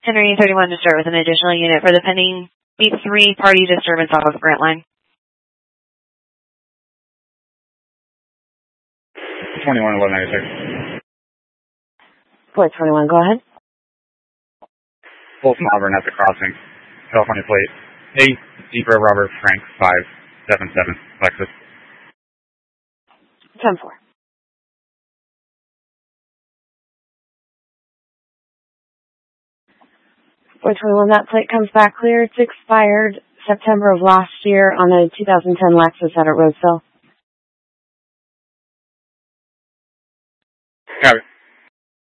Henry 31 to start with an additional unit for the pending B3 party disturbance off of Grant Line. 21-1196. Flight 21, go ahead. Full from Auburn at the crossing. California plate. Hey, Zebra Robert Frank 577, Lexus. 10-4. Flight 21, that plate comes back clear. It's expired September of last year on a 2010 Lexus out at Roseville. Copy.